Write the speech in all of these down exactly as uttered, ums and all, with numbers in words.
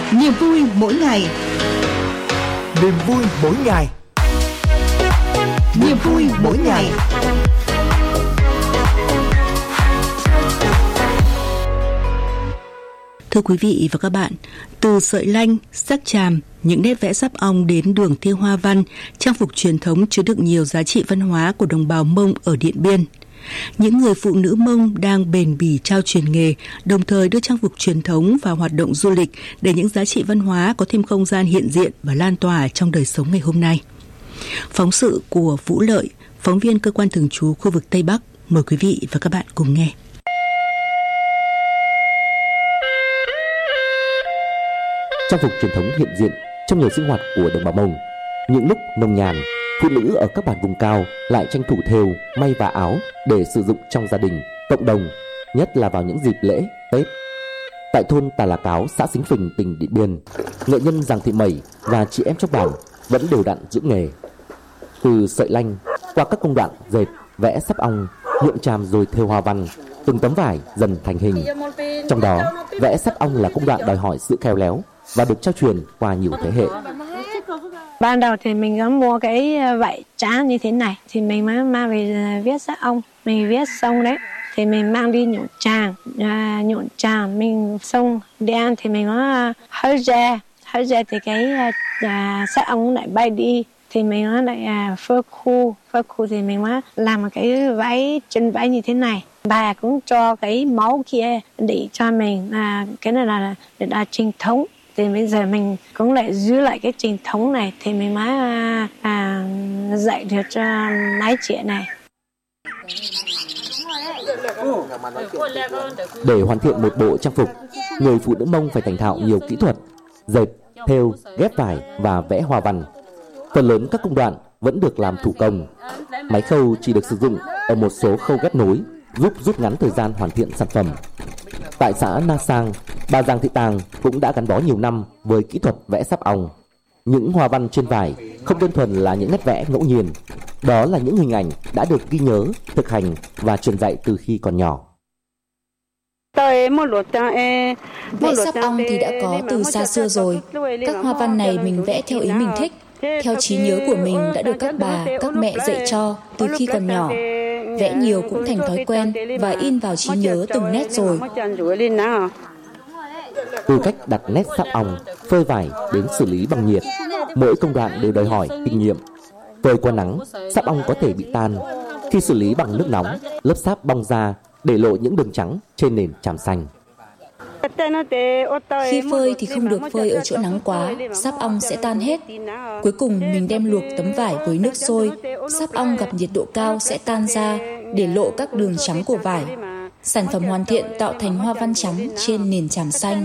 Niềm vui mỗi ngày. Niềm vui mỗi ngày. Niềm vui mỗi ngày. Thưa quý vị và các bạn, từ sợi lanh, sắc tràm, những nét vẽ sáp ong đến đường thêu hoa văn, trang phục truyền thống chứa đựng nhiều giá trị văn hóa của đồng bào Mông ở Điện Biên. Những người phụ nữ Mông đang bền bỉ trao truyền nghề, đồng thời đưa trang phục truyền thống vào hoạt động du lịch để những giá trị văn hóa có thêm không gian hiện diện và lan tỏa trong đời sống ngày hôm nay. Phóng sự của Vũ Lợi, phóng viên cơ quan thường trú khu vực Tây Bắc, mời quý vị và các bạn cùng nghe. Trang phục truyền thống hiện diện trong nhiều sinh hoạt của đồng bào Mông. Những lúc nông nhàn, phụ nữ ở các bản vùng cao lại tranh thủ thêu, may vá áo để sử dụng trong gia đình, cộng đồng, nhất là vào những dịp lễ, Tết. Tại thôn Tà Là Cáo, xã Xính Phình, tỉnh Điện Biên, nghệ nhân Giàng Thị Mẩy và chị em trong bản vẫn đều đặn giữ nghề. Từ sợi lanh qua các công đoạn dệt, vẽ sáp ong, nhuộm tràm rồi thêu hoa văn, từng tấm vải dần thành hình. Trong đó, vẽ sáp ong là công đoạn đòi hỏi sự khéo léo và được trao truyền qua nhiều thế hệ. Ban đầu thì mình có mua cái vải trắng như thế này thì mình mới mang về viết sáp ong. Mình viết xong đấy thì mình mang đi nhuộm tràm, à, nhuộm tràm mình xong đen thì mình có hơi ra, hơi ra thì cái à, sáp ong lại bay đi thì mình nó lại à, phơi khô, phơi khô thì mình mới làm một cái váy chân váy như thế này. Bà cũng cho cái máu kia để cho mình, à, cái này là để là truyền thống. Thì bây giờ mình cũng lại giữ lại cái truyền thống này thì mình mới à, à, dạy được cho mấy chị này. Để hoàn thiện một bộ trang phục, người phụ nữ Mông phải thành thạo nhiều kỹ thuật, dệt, thêu, ghép vải và vẽ hoa văn. Phần lớn các công đoạn vẫn được làm thủ công. Máy khâu chỉ được sử dụng ở một số khâu ghép nối, giúp rút ngắn thời gian hoàn thiện sản phẩm. Tại xã Na Sang, bà Giàng Thị Tàng cũng đã gắn bó nhiều năm với kỹ thuật vẽ sáp ong. Những hoa văn trên vải không đơn thuần là những nét vẽ ngẫu nhiên, đó là những hình ảnh đã được ghi nhớ, thực hành và truyền dạy từ khi còn nhỏ. Vẽ sáp ong thì đã có từ xa xưa rồi. Các hoa văn này mình vẽ theo ý mình thích, theo trí nhớ của mình đã được các bà, các mẹ dạy cho từ khi còn nhỏ. Vẽ nhiều cũng thành thói quen và in vào trí nhớ từng nét rồi. Từ cách đặt nét sáp ong, phơi vải đến xử lý bằng nhiệt, mỗi công đoạn đều đòi hỏi kinh nghiệm. Phơi qua nắng, sáp ong có thể bị tan. Khi xử lý bằng nước nóng, lớp sáp bong ra để lộ những đường trắng trên nền tràm xanh. Khi phơi thì không được phơi ở chỗ nắng quá, sáp ong sẽ tan hết. Cuối cùng mình đem luộc tấm vải với nước sôi, sáp ong gặp nhiệt độ cao sẽ tan ra để lộ các đường trắng của vải. Sản phẩm hoàn thiện tạo thành hoa văn trắng trên nền tràm xanh.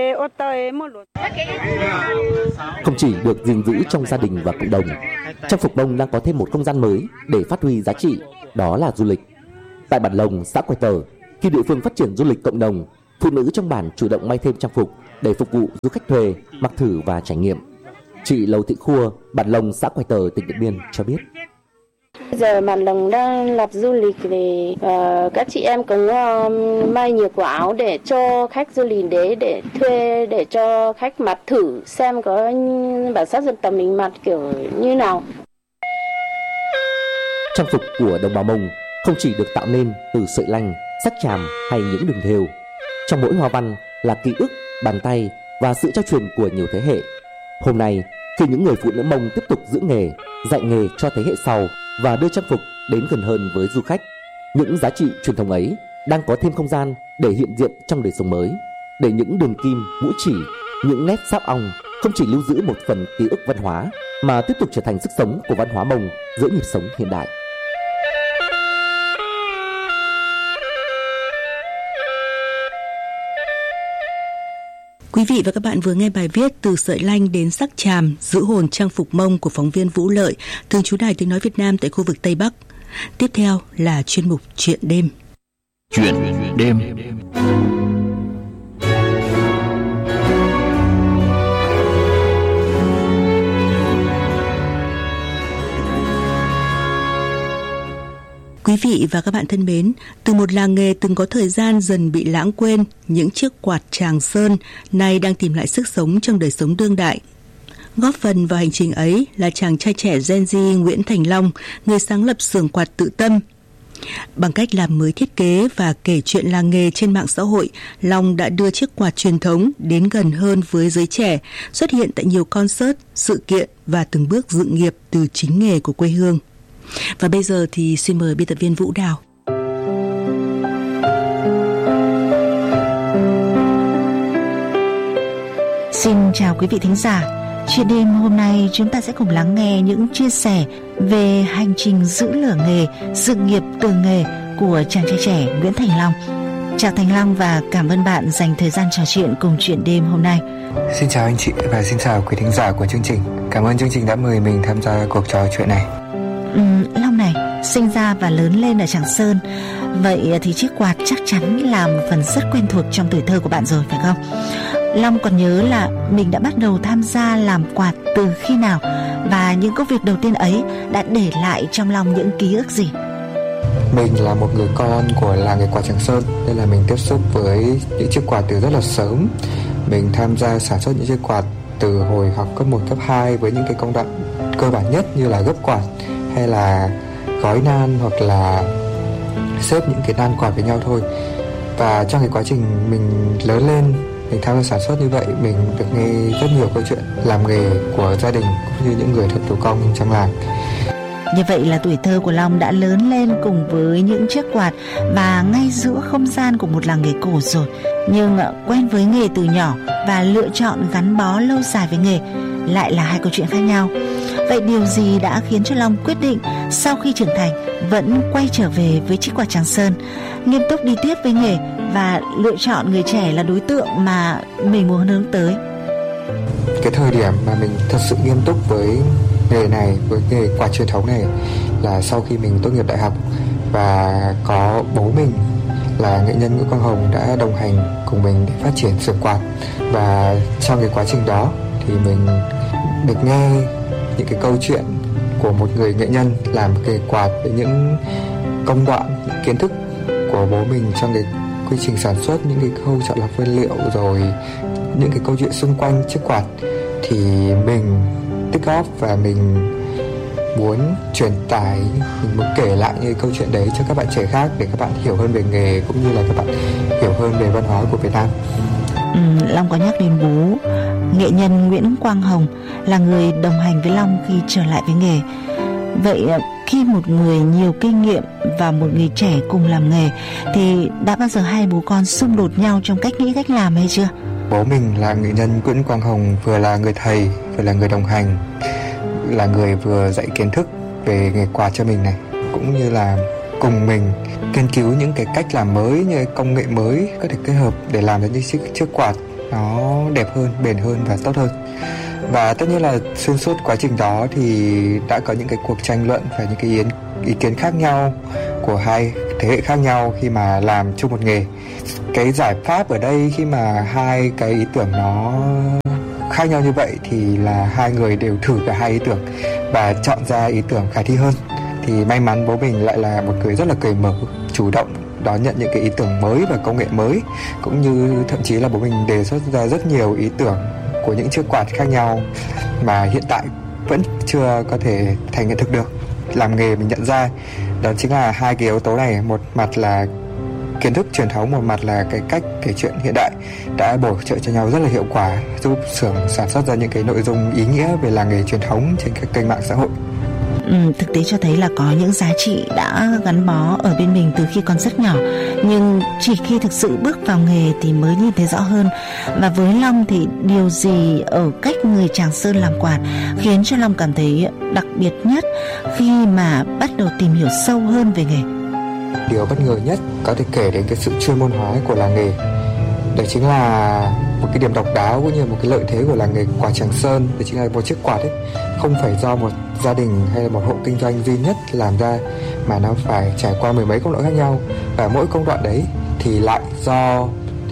Không chỉ được gìn giữ trong gia đình và cộng đồng, trang phục Mông đang có thêm một không gian mới để phát huy giá trị, đó là du lịch. Tại bản Lồng, xã Quài Tở, khi địa phương phát triển du lịch cộng đồng, phụ nữ trong bản chủ động may thêm trang phục để phục vụ du khách thuê, mặc thử và trải nghiệm. Chị Lầu Thị Khua, bản Lồng, xã Quài Tở, tỉnh Điện Biên cho biết. Bây giờ bản Lồng đang lập du lịch thì uh, các chị em cũng uh, may nhiều quả áo để cho khách du lịch đến để thuê, để cho khách mặc thử xem có bản sắc dân tộc mình mặc kiểu như nào. Trang phục của đồng bào Mông không chỉ được tạo nên từ sợi lanh, sắc tràm hay những đường thêu. Trong mỗi hoa văn là ký ức, bàn tay và sự trao truyền của nhiều thế hệ. Hôm nay, khi những người phụ nữ Mông tiếp tục giữ nghề, dạy nghề cho thế hệ sau và đưa trang phục đến gần hơn với du khách, những giá trị truyền thống ấy đang có thêm không gian để hiện diện trong đời sống mới, để những đường kim, mũi chỉ, những nét sáp ong không chỉ lưu giữ một phần ký ức văn hóa mà tiếp tục trở thành sức sống của văn hóa Mông giữa nhịp sống hiện đại. Quý vị và các bạn vừa nghe bài viết Từ sợi lanh đến sắc tràm, giữ hồn trang phục Mông của phóng viên Vũ Lợi, thường trú Đài Tiếng nói Việt Nam tại khu vực Tây Bắc. Tiếp theo là chuyên mục Chuyện đêm. Chuyện đêm. Quý Quý vị và các bạn thân mến, từ một làng nghề từng có thời gian dần bị lãng quên, những chiếc quạt Tràng Sơn nay đang tìm lại sức sống trong đời sống đương đại. Góp phần vào hành trình ấy là chàng trai trẻ Gen Z Nguyễn Thành Long, người sáng lập xưởng quạt Tự Tâm. Bằng cách làm mới thiết kế và kể chuyện làng nghề trên mạng xã hội, Long đã đưa chiếc quạt truyền thống đến gần hơn với giới trẻ, xuất hiện tại nhiều concert, sự kiện và từng bước dựng nghiệp từ chính nghề của quê hương. Và bây giờ thì xin mời biên tập viên Vũ Đào. Xin chào quý vị thính giả. Chuyện đêm hôm nay chúng ta sẽ cùng lắng nghe những chia sẻ về hành trình giữ lửa nghề, sự nghiệp từ nghề của chàng trai trẻ Nguyễn Thành Long. Chào Thành Long và cảm ơn bạn dành thời gian trò chuyện cùng Chuyện đêm hôm nay. Xin chào anh chị và xin chào quý thính giả của chương trình. Cảm ơn chương trình đã mời mình tham gia cuộc trò chuyện này. Ừ, Long này, sinh ra và lớn lên ở Tràng Sơn, vậy thì chiếc quạt chắc chắn là một phần rất quen thuộc trong tuổi thơ của bạn rồi phải không? Long còn nhớ là mình đã bắt đầu tham gia làm quạt từ khi nào, và những công việc đầu tiên ấy đã để lại trong Long những ký ức gì? Mình là một người con của làng nghề quạt Tràng Sơn, nên là mình tiếp xúc với những chiếc quạt từ rất là sớm. Mình tham gia sản xuất những chiếc quạt từ hồi học cấp một, cấp hai với những cái công đoạn cơ bản nhất như là gấp quạt hay là gói nan hoặc là xếp những cái nan quạt với nhau thôi. Và trong cái quá trình mình lớn lên, mình tham gia sản xuất như vậy, mình được nghe rất nhiều câu chuyện làm nghề của gia đình cũng như những người thợ thủ công trong làng. Như vậy là tuổi thơ của Long đã lớn lên cùng với những chiếc quạt và ngay giữa không gian của một làng nghề cổ rồi. Nhưng quen với nghề từ nhỏ và lựa chọn gắn bó lâu dài với nghề lại là hai câu chuyện khác nhau. Vậy điều gì đã khiến cho Long quyết định sau khi trưởng thành vẫn quay trở về với chiếc quạt Tràng Sơn, nghiêm túc đi tiếp với nghề và lựa chọn người trẻ là đối tượng mà mình muốn hướng tới? Cái thời điểm mà mình thật sự nghiêm túc với nghề này, với nghề quạt truyền thống này là sau khi mình tốt nghiệp đại học, và có bố mình là nghệ nhân Nguyễn Quang Hồng đã đồng hành cùng mình để phát triển xưởng quạt. Và trong cái quá trình đó thì mình được nghe những cái câu chuyện của một người nghệ nhân làm nghề quạt, với những công đoạn, những kiến thức của bố mình trong cái quy trình sản xuất, những cái khâu chọn lọc nguyên liệu, rồi những cái câu chuyện xung quanh chiếc quạt, thì mình tích góp và mình muốn truyền tải, mình muốn kể lại những câu chuyện đấy cho các bạn trẻ khác để các bạn hiểu hơn về nghề cũng như là các bạn hiểu hơn về văn hóa của Việt Nam. Ừ, Long có nhắc đến bố nghệ nhân Nguyễn Quang Hồng là người đồng hành với Long khi trở lại với nghề. Vậy khi một người nhiều kinh nghiệm và một người trẻ cùng làm nghề thì đã bao giờ hai bố con xung đột nhau trong cách nghĩ, cách làm hay chưa? Bố mình là nghệ nhân Nguyễn Quang Hồng, vừa là người thầy, vừa là người đồng hành, là người vừa dạy kiến thức về nghề quạt cho mình này, cũng như là cùng mình nghiên cứu những cái cách làm mới, như công nghệ mới có thể kết hợp để làm ra những chiếc, chiếc quạt nó đẹp hơn, bền hơn và tốt hơn. Và tất nhiên là xuyên suốt quá trình đó thì đã có những cái cuộc tranh luận và những cái ý, ý kiến khác nhau của hai thế hệ khác nhau khi mà làm chung một nghề. Cái giải pháp ở đây khi mà hai cái ý tưởng nó khác nhau như vậy thì là hai người đều thử cả hai ý tưởng và chọn ra ý tưởng khả thi hơn. Thì may mắn bố mình lại là một người rất là cởi mở, chủ động đón nhận những cái ý tưởng mới và công nghệ mới, cũng như thậm chí là bố mình đề xuất ra rất nhiều ý tưởng của những chiếc quạt khác nhau mà hiện tại vẫn chưa có thể thành hiện thực được. Làm nghề mình nhận ra đó chính là hai cái yếu tố này, một mặt là kiến thức truyền thống, một mặt là cái cách kể chuyện hiện đại đã bổ trợ cho nhau rất là hiệu quả, giúp xưởng sản xuất ra những cái nội dung ý nghĩa về làng nghề truyền thống trên các kênh mạng xã hội. Ừ, thực tế cho thấy là có những giá trị đã gắn bó ở bên mình từ khi còn rất nhỏ, nhưng chỉ khi thực sự bước vào nghề thì mới nhìn thấy rõ hơn. Và với Long thì điều gì ở cách người Tràng Sơn làm quạt khiến cho Long cảm thấy đặc biệt nhất khi mà bắt đầu tìm hiểu sâu hơn về nghề? Điều bất ngờ nhất có thể kể đến cái sự chuyên môn hóa của làng nghề. Đấy chính là một cái điểm độc đáo cũng như một cái lợi thế của làng nghề quạt Tràng Sơn. Đấy chính là một chiếc quạt ấy không phải do một gia đình hay là một hộ kinh doanh duy nhất làm ra, mà nó phải trải qua mười mấy công đoạn khác nhau, và mỗi công đoạn đấy thì lại do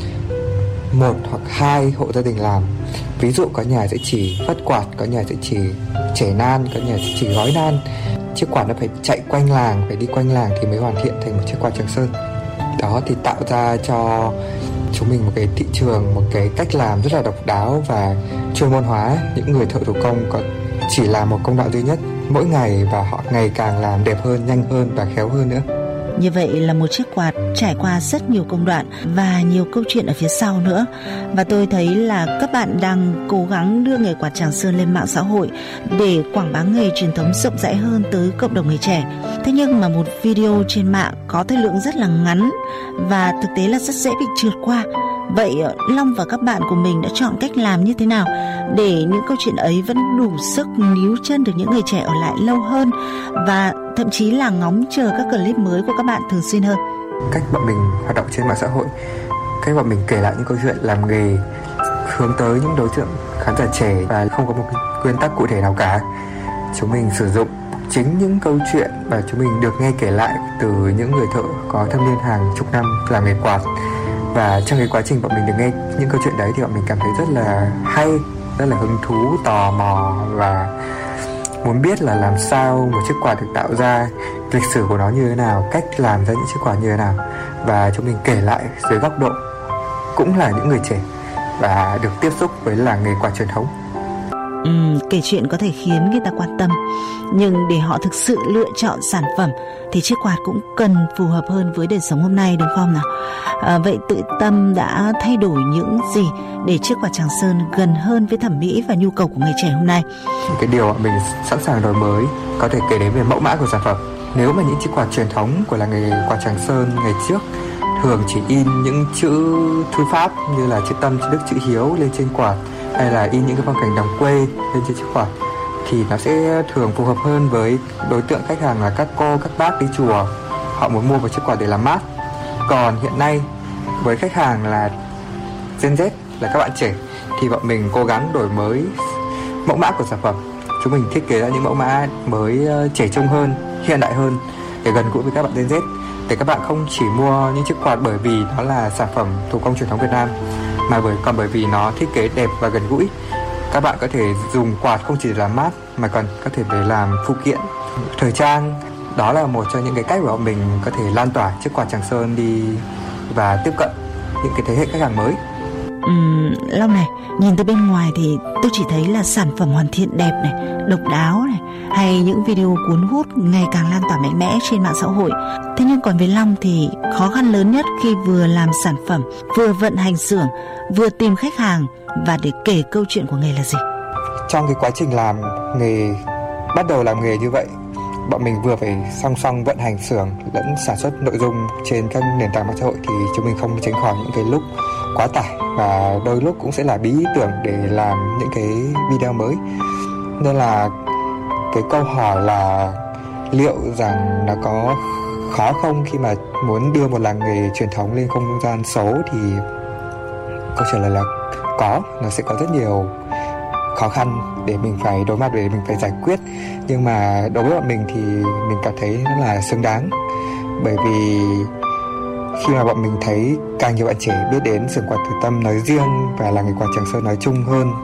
một hoặc hai hộ gia đình làm. Ví dụ có nhà sẽ chỉ vắt quạt, có nhà sẽ chỉ chẻ nan, có nhà sẽ chỉ gói nan. chiếc quạt nó phải chạy quanh làng, phải đi quanh làng thì mới hoàn thiện thành một chiếc quạt Trường Sơn. Đó thì tạo ra cho chúng mình một cái thị trường, một cái cách làm rất là độc đáo và chuyên môn hóa. Những người thợ thủ công có chỉ làm một công đoạn duy nhất mỗi ngày và họ ngày càng làm đẹp hơn, nhanh hơn và khéo hơn nữa. Như vậy là một chiếc quạt trải qua rất nhiều công đoạn và nhiều câu chuyện ở phía sau nữa. Và tôi thấy là các bạn đang cố gắng đưa nghề quạt Tràng Sơn lên mạng xã hội để quảng bá nghề truyền thống rộng rãi hơn tới cộng đồng người trẻ. Thế nhưng mà một video trên mạng có thời lượng rất là ngắn và thực tế là rất dễ bị trượt qua. Vậy Long và các bạn của mình đã chọn cách làm như thế nào để những câu chuyện ấy vẫn đủ sức níu chân được những người trẻ ở lại lâu hơn và thậm chí là ngóng chờ các clip mới của các bạn thường xuyên hơn? Cách bọn mình hoạt động trên mạng xã hội, cách bọn mình kể lại những câu chuyện làm nghề hướng tới những đối tượng khán giả trẻ và không có một nguyên tắc cụ thể nào cả. Chúng mình sử dụng chính những câu chuyện và chúng mình được nghe kể lại từ những người thợ có thâm niên hàng chục năm làm nghề quạt. Và trong cái quá trình bọn mình được nghe những câu chuyện đấy thì bọn mình cảm thấy rất là hay, rất là hứng thú, tò mò và muốn biết là làm sao một chiếc quạt được tạo ra, lịch sử của nó như thế nào, cách làm ra những chiếc quạt như thế nào. Và chúng mình kể lại dưới góc độ cũng là những người trẻ và được tiếp xúc với làng nghề quạt truyền thống. Ừ, kể chuyện có thể khiến người ta quan tâm, nhưng để họ thực sự lựa chọn sản phẩm thì chiếc quạt cũng cần phù hợp hơn với đời sống hôm nay, đúng không nào? À, vậy Tự Tâm đã thay đổi những gì để chiếc quạt Tràng Sơn gần hơn với thẩm mỹ và nhu cầu của người trẻ hôm nay? Cái điều mình sẵn sàng đổi mới có thể kể đến về mẫu mã của sản phẩm. Nếu mà những chiếc quạt truyền thống của làng nghề quạt Tràng Sơn ngày trước thường chỉ in những chữ thư pháp như là chữ Tâm, chữ Đức, chữ Hiếu lên trên quạt, hay là in những cái phong cảnh đồng quê lên trên chiếc quạt, thì nó sẽ thường phù hợp hơn với đối tượng khách hàng là các cô, các bác đi chùa. Họ muốn mua một chiếc quạt để làm mát. Còn hiện nay với khách hàng là Gen Z, là các bạn trẻ, thì bọn mình cố gắng đổi mới mẫu mã của sản phẩm. Chúng mình thiết kế ra những mẫu mã mới trẻ trung hơn, hiện đại hơn để gần gũi với các bạn Gen Z, để các bạn không chỉ mua những chiếc quạt bởi vì nó là sản phẩm thủ công truyền thống Việt Nam, mà bởi còn bởi vì nó thiết kế đẹp và gần gũi. Các bạn có thể dùng quạt không chỉ để làm mát mà còn có thể để làm phụ kiện, thời trang. Đó là một trong những cái cách của mình có thể lan tỏa chiếc quạt Tràng Sơn đi và tiếp cận những cái thế hệ khách hàng mới. Uhm, Long này, nhìn từ bên ngoài thì tôi chỉ thấy là sản phẩm hoàn thiện đẹp này, độc đáo này, hay những video cuốn hút ngày càng lan tỏa mạnh mẽ trên mạng xã hội. Thế nhưng còn với Long thì khó khăn lớn nhất khi vừa làm sản phẩm, vừa vận hành xưởng, vừa tìm khách hàng và để kể câu chuyện của nghề là gì? Trong cái quá trình làm nghề, bắt đầu làm nghề như vậy, bọn mình vừa phải song song vận hành xưởng lẫn sản xuất nội dung trên các nền tảng mạng xã hội, thì chúng mình không tránh khỏi những cái lúc quá tải và đôi lúc cũng sẽ là bí ý tưởng để làm những cái video mới. Nên là cái câu hỏi là liệu rằng nó có khó không khi mà muốn đưa một làng nghề truyền thống lên không gian số, thì câu trả lời là có. Nó sẽ có rất nhiều khó khăn để mình phải đối mặt, để mình phải giải quyết. Nhưng mà đối với bọn mình thì mình cảm thấy nó là xứng đáng. Bởi vì khi mà bọn mình thấy càng nhiều bạn trẻ biết đến xưởng quạt Tự Tâm nói riêng và làng nghề quạt Tràng Sơn nói chung hơn,